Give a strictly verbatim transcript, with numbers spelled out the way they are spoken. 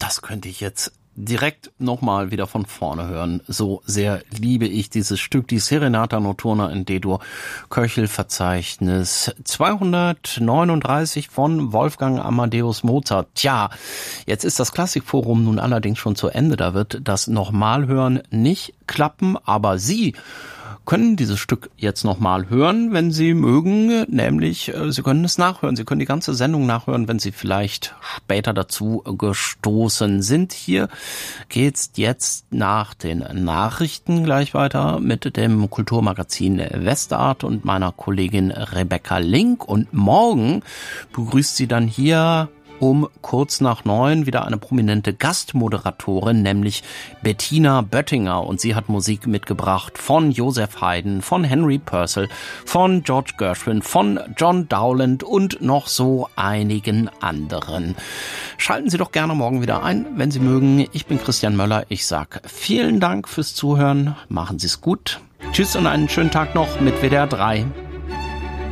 das könnte ich jetzt direkt nochmal wieder von vorne hören. So sehr liebe ich dieses Stück, die Serenata Notturna in D-Dur, Köchelverzeichnis zweihundertneununddreißig von Wolfgang Amadeus Mozart. Tja, jetzt ist das Klassikforum nun allerdings schon zu Ende. Da wird das Nochmalhören nicht klappen, aber Sie können dieses Stück jetzt nochmal hören, wenn Sie mögen, nämlich äh, Sie können es nachhören. Sie können die ganze Sendung nachhören, wenn Sie vielleicht später dazu gestoßen sind. Hier geht's jetzt nach den Nachrichten gleich weiter mit dem Kulturmagazin Westart und meiner Kollegin Rebecca Link. Und morgen begrüßt sie dann hier um kurz nach neun wieder eine prominente Gastmoderatorin, nämlich Bettina Böttinger. Und sie hat Musik mitgebracht von Joseph Haydn, von Henry Purcell, von George Gershwin, von John Dowland und noch so einigen anderen. Schalten Sie doch gerne morgen wieder ein, wenn Sie mögen. Ich bin Christian Möller. Ich sag vielen Dank fürs Zuhören. Machen Sie es gut. Tschüss und einen schönen Tag noch mit W D R drei.